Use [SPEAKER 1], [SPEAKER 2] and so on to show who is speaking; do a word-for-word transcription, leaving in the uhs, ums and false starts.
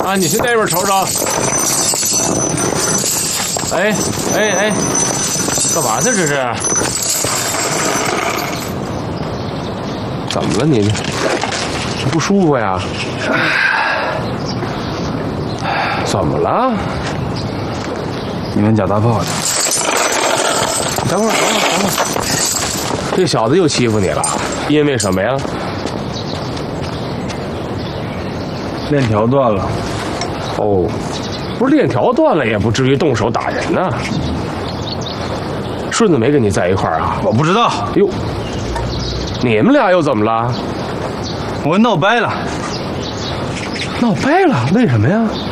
[SPEAKER 1] 啊，你去那边瞅瞅。哎哎哎，干嘛呢这是？怎么了你？不舒服呀？怎么了？
[SPEAKER 2] 你们假大炮的。
[SPEAKER 1] 等会儿，等会儿，等会儿。这小子又欺负你了，因为什么呀？
[SPEAKER 2] 链条断了。
[SPEAKER 1] 哦，不是链条断了也不至于动手打人呐。顺子没跟你在一块儿啊？
[SPEAKER 2] 我不知道。
[SPEAKER 1] 哟，你们俩又怎么了？
[SPEAKER 2] 我闹掰了。
[SPEAKER 1] 闹掰了？为什么呀？